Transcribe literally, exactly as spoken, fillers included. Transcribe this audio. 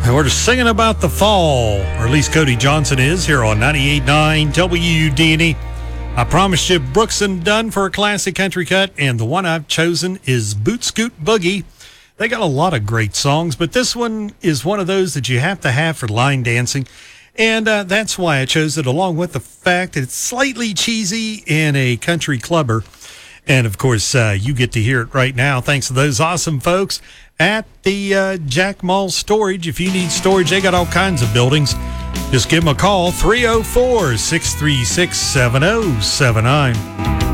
We're just singing about the fall, or at least Cody Johnson is, here on ninety-eight point nine W D N E. I promised you Brooks and Dunn for a classic country cut, and the one I've chosen is Boot Scoot Boogie. They got a lot of great songs, but this one is one of those that you have to have for line dancing, and uh, that's why I chose it, along with the fact that it's slightly cheesy and a country clubber. And, of course, uh, you get to hear it right now thanks to those awesome folks at the uh, Jack Mall Storage. If you need storage, they got all kinds of buildings. Just give them a call, three oh four, six three six, seven oh seven nine.